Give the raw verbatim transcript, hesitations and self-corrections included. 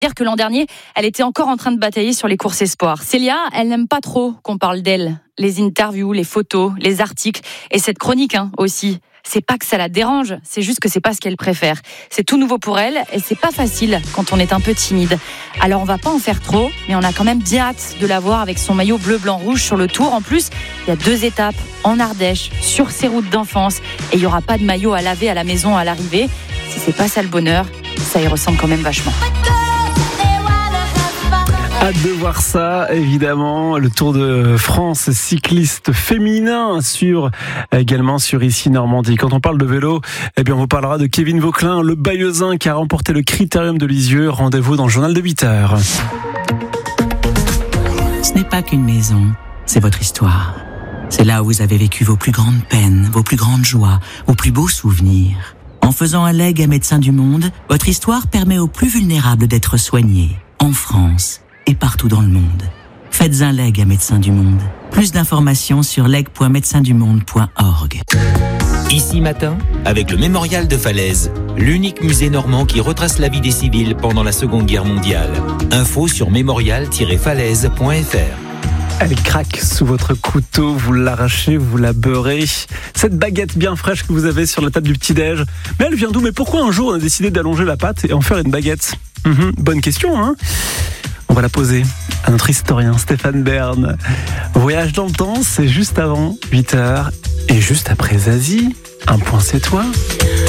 Dire que l'an dernier, elle était encore en train de batailler sur les courses espoirs. Célia, elle n'aime pas trop qu'on parle d'elle. Les interviews, les photos, les articles et cette chronique hein, aussi. C'est pas que ça la dérange, c'est juste que c'est pas ce qu'elle préfère. C'est tout nouveau pour elle et c'est pas facile quand on est un peu timide. Alors on va pas en faire trop, mais on a quand même bien hâte de la voir avec son maillot bleu, blanc, rouge sur le Tour. En plus, il y a deux étapes en Ardèche, sur ses routes d'enfance et il y aura pas de maillot à laver à la maison à l'arrivée. Si c'est pas ça le bonheur, ça y ressemble quand même vachement. Hâte de voir ça, évidemment. Le Tour de France cycliste féminin sur, également sur Ici Normandie. Quand on parle de vélo, eh bien, on vous parlera de Kevin Vauquelin, le Bayeuxin qui a remporté le Critérium de Lisieux. Rendez-vous dans le journal de huit heures. Ce n'est pas qu'une maison, c'est votre histoire. C'est là où vous avez vécu vos plus grandes peines, vos plus grandes joies, vos plus beaux souvenirs. En faisant un legs à Médecins du Monde, votre histoire permet aux plus vulnérables d'être soignés, en France et partout dans le monde. Faites un leg à Médecins du Monde. Plus d'informations sur leg point médecins du monde point org. Ici Matin, avec le Mémorial de Falaise, l'unique musée normand qui retrace la vie des civils pendant la Seconde Guerre mondiale. Info sur mémorial tiret falaise point f r. Elle craque sous votre couteau, vous l'arrachez, vous la beurrez. Cette baguette bien fraîche que vous avez sur la table du petit-déj, mais elle vient d'où ? Mais pourquoi un jour on a décidé d'allonger la pâte et en faire une baguette ? mmh, Bonne question, hein ? On va la poser à notre historien Stéphane Bern. Voyage dans le temps, c'est juste avant huit heures et juste après Zazie. Un point c'est toi.